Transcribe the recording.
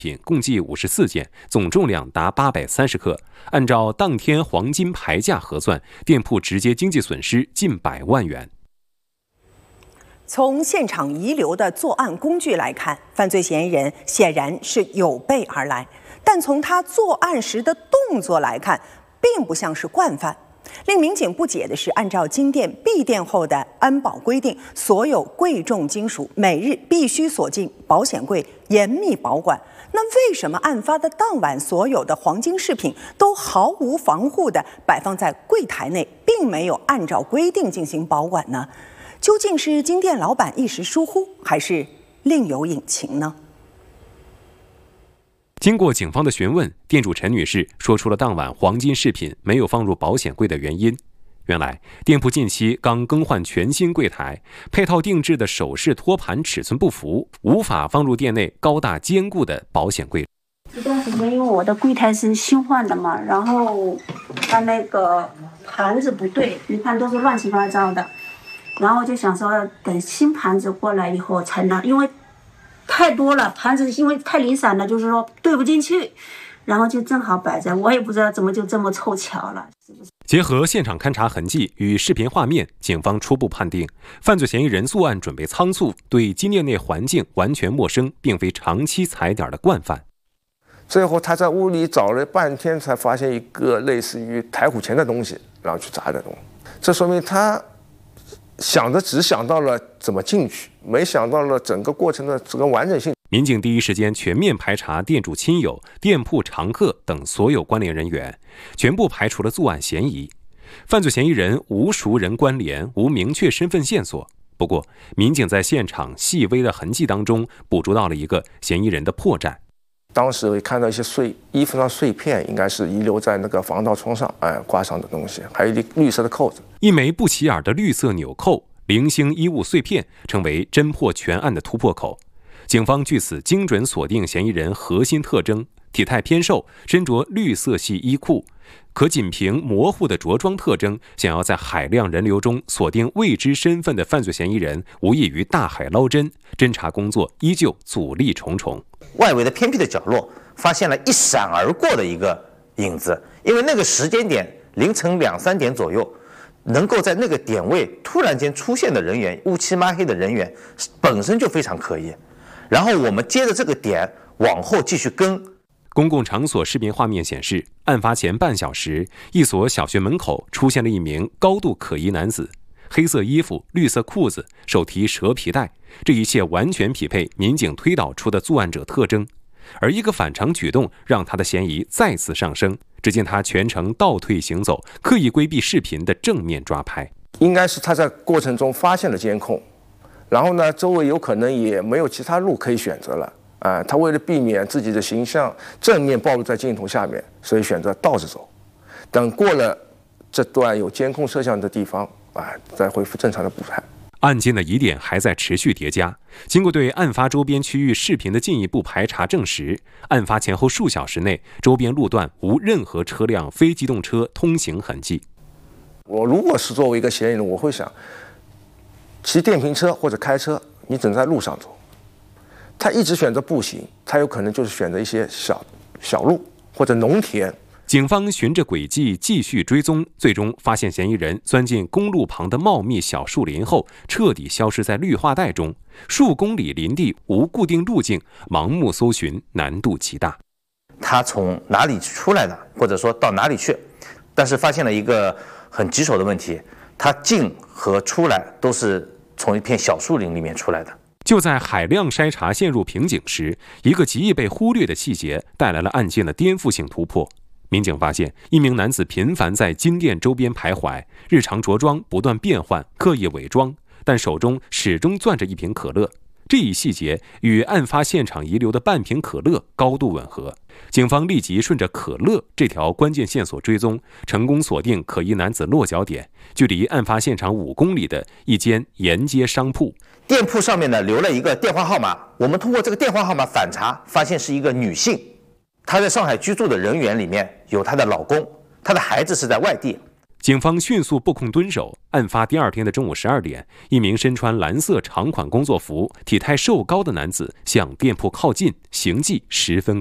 品共计54件，总重量达830克。按照当天黄金牌价核算，店铺直接经济损失近100万元。 从现场遗留的作案工具来看，犯罪嫌疑人显然是有备而来，但从他作案时的动作来看，并不像是惯犯。令民警不解的是，按照金店闭店后的安保规定，所有贵重金属每日必须锁进保险柜，严密保管。那为什么案发的当晚，疏有的黄金饰品都毫无防护地摆放在柜台内，并没有按照规定进行保管呢？究竟是金店老板一时疏忽，还是另有隐情呢？ 经过警方的询问，店主陈女士说出了当晚黄金饰品没有放入保险柜的原因。原来，店铺近期刚更换全新柜台，配套定制的首饰托盘尺寸不符，无法放入店内高大坚固的保险柜。 这段时间因为我的柜台是新换的嘛，然后它那个盘子不对，你看都是乱七八糟的，然后就想说等新盘子过来以后才能，因为太多了，盘子因为太零散了，就是说对不进去，然后就正好摆在，我也不知道怎么就这么凑巧了，是不是？ 结合现场勘查痕迹与视频画面，警方初步判定，犯罪嫌疑人作案准备仓促，对金店内环境完全陌生，并非长期踩点的惯犯。 最后他在屋里找了半天，才发现一个类似于台虎钳的东西，然后去砸的东西。这说明他只想到了怎么进去，没想到了整个过程的这个完整性。 民警第一时间全面排查店主亲友、店铺常客等所有关联人员，全部排除了作案嫌疑。犯罪嫌疑人无熟人关联，无明确身份线索。不过，民警在现场细微的痕迹当中捕捉到了一个嫌疑人的破绽。 当时我看到一些衣服上碎片，应该是遗留在那个防盗窗上，挂上的东西，还有一绿色的扣子， 一枚不起眼的绿色纽扣，零星衣物碎片，成为侦破全案的突破口。警方据此精准锁定嫌疑人核心特征：体态偏瘦，身着绿色系衣裤。可仅凭模糊的着装特征，想要在海量人流中锁定未知身份的犯罪嫌疑人，无异于大海捞针。侦查工作依旧阻力重重。 外围的偏僻的角落发现了一闪而过的一个影子，因为那个时间点凌晨2、3点左右，能够在那个点位突然间出现的人员，乌漆抹黑的人员本身就非常可疑。然后我们接着这个点往后继续跟。 公共场所视频画面显示，案发前半小时，一所小学门口出现了一名高度可疑男子，黑色衣服、绿色裤子，手提蛇皮袋，这一切完全匹配民警推导出的作案者特征。而一个反常举动让他的嫌疑再次上升。只见他全程倒退行走，刻意规避视频的正面抓拍。 应该是他在过程中发现了监控，然后呢，周围有可能也没有其他路可以选择了。他为了避免自己的形象正面暴露在镜头下面，所以选择倒着走，等过了这段有监控摄像的地方，再恢复正常的步态。 案件的疑点还在持续叠加。经过对案发周边区域视频的进一步排查证实，案发前后数小时内，周边路段无任何车辆、非机动车通行痕迹。 我如果是作为一个嫌疑人，我会想，骑电瓶车或者开车，你只能在路上走。他一直选择步行，他有可能就是选择一些小路或者农田。 警方循着轨迹继续追踪，最终发现嫌疑人钻进公路旁的茂密小树林后，彻底消失在绿化带中。数公里林地无固定路径，盲目搜寻难度极大。 他从哪里出来的，或者说到哪里去？但是发现了一个很棘手的问题，他进和出来都是从一片小树林里面出来的。 就在海量筛查陷入瓶颈时，一个极易被忽略的细节带来了案件的颠覆性突破。民警发现，一名男子频繁在金店周边徘徊，日常着装不断变换，刻意伪装，但手中始终攥着一瓶可乐。这一细节与案发现场遗留的半瓶可乐高度吻合。警方立即顺着可乐这条关键线索追踪，成功锁定可疑男子落脚点，距离案发现场5公里的一间沿街商铺。 店铺上面呢留了一个电话号码，我们通过这个电话号码反查，发现是一个女性。她在上海居住的人员里面有她的老公，她的孩子是在外地。 警方迅速布控蹲守。案发第2天的中午12点，一名身穿蓝色长款工作服、体态瘦高的男子向店铺靠近，行迹十分